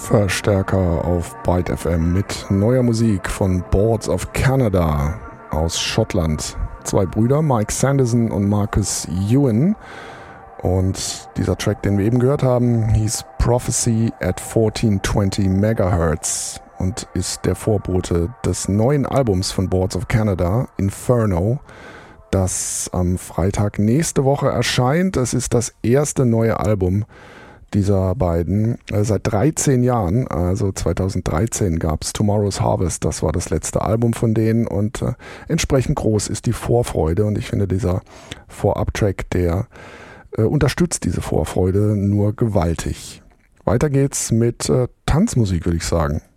Verstärker auf Byte FM mit neuer Musik von Boards of Canada aus Schottland. Zwei Brüder, Mike Sanderson und Marcus Ewan. Und dieser Track, den wir eben gehört haben, hieß Prophecy at 1420 MHz und ist der Vorbote des neuen Albums von Boards of Canada, Inferno, das am Freitag nächste Woche erscheint. Es ist das erste neue Album dieser beiden. Seit 13 Jahren, also 2013 gab es Tomorrow's Harvest, das war das letzte Album von denen und entsprechend groß ist die Vorfreude und ich finde dieser Vorab-Track, der unterstützt diese Vorfreude nur gewaltig. Weiter geht's mit Tanzmusik, würde ich sagen.